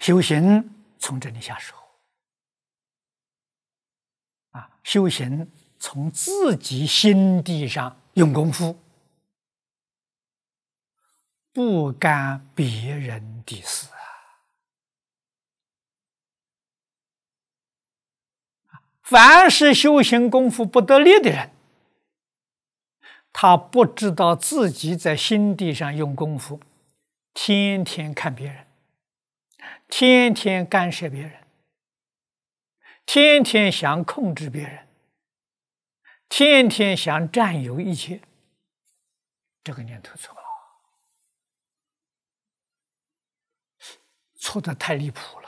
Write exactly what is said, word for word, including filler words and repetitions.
修行从这里下手啊！修行从自己心地上用功夫，不干别人的事啊！凡是修行功夫不得力的人，他不知道自己在心地上用功夫，天天看别人，天天干涉别人，天天想控制别人，天天想占有一切，这个念头错了，错得太离谱了。